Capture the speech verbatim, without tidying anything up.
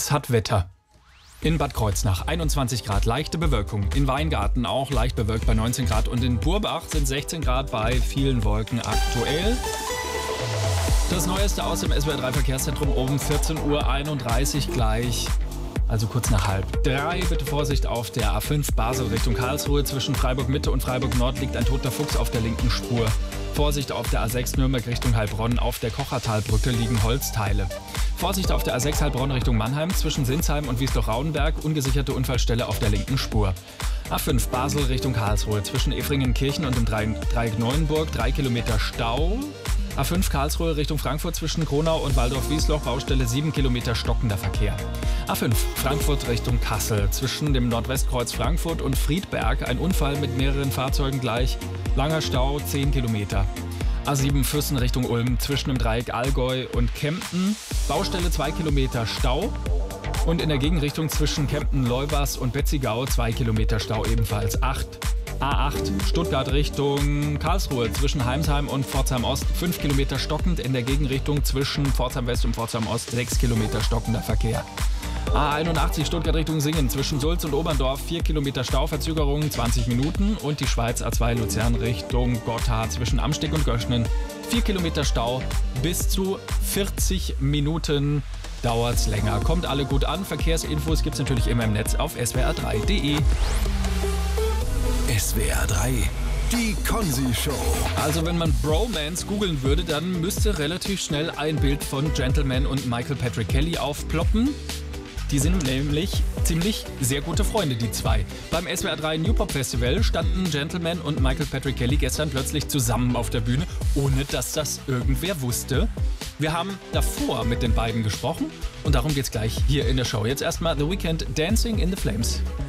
Es hat Wetter. In Bad Kreuznach einundzwanzig Grad, leichte Bewölkung. In Weingarten auch leicht bewölkt bei neunzehn Grad. Und in Burbach sind sechzehn Grad bei vielen Wolken aktuell. Das Neueste aus dem S W R drei Verkehrszentrum um vierzehn Uhr einunddreißig gleich. Also kurz nach halb drei. Bitte Vorsicht auf der A fünf Basel Richtung Karlsruhe. Zwischen Freiburg Mitte und Freiburg Nord liegt ein toter Fuchs auf der linken Spur. Vorsicht auf der A sechs Nürnberg Richtung Heilbronn. Auf der Kochertalbrücke liegen Holzteile. Vorsicht auf der A sechs Heilbronn Richtung Mannheim. Zwischen Sinsheim und Wiesloch-Rauenberg. Ungesicherte Unfallstelle auf der linken Spur. A fünf Basel Richtung Karlsruhe. Zwischen Efringen-Kirchen und dem Dreieck Neuenburg. Drei Kilometer Stau. A fünf Karlsruhe Richtung Frankfurt zwischen Kronau und Waldorf-Wiesloch, Baustelle sieben Kilometer stockender Verkehr. A fünf Frankfurt Richtung Kassel zwischen dem Nordwestkreuz Frankfurt und Friedberg ein Unfall mit mehreren Fahrzeugen gleich, langer Stau zehn Kilometer. A sieben Füssen Richtung Ulm zwischen dem Dreieck Allgäu und Kempten, Baustelle zwei Kilometer Stau. Und in der Gegenrichtung zwischen Kempten-Leubers und Betzigau zwei Kilometer Stau ebenfalls. acht A acht Stuttgart Richtung Karlsruhe zwischen Heimsheim und Pforzheim Ost fünf Kilometer stockend, in der Gegenrichtung zwischen Pforzheim West und Pforzheim Ost sechs Kilometer stockender Verkehr. A einundachtzig Stuttgart Richtung Singen zwischen Sulz und Oberndorf vier Kilometer Stauverzögerung zwanzig Minuten und die Schweiz A zwei Luzern Richtung Gotthard zwischen Amsteg und Göschnen vier Kilometer Stau, bis zu vierzig Minuten dauert's länger. Kommt alle gut an, Verkehrsinfos gibt's natürlich immer im Netz auf s w r drei punkt d e. S W R drei, die Konzi-Show. Also wenn man Bromance googeln würde, dann müsste relativ schnell ein Bild von Gentleman und Michael Patrick Kelly aufploppen. Die sind nämlich ziemlich sehr gute Freunde, die zwei. Beim S W R drei New Pop Festival standen Gentleman und Michael Patrick Kelly gestern plötzlich zusammen auf der Bühne, ohne dass das irgendwer wusste. Wir haben davor mit den beiden gesprochen und darum geht's gleich hier in der Show. Jetzt erstmal The Weeknd, Dancing in the Flames.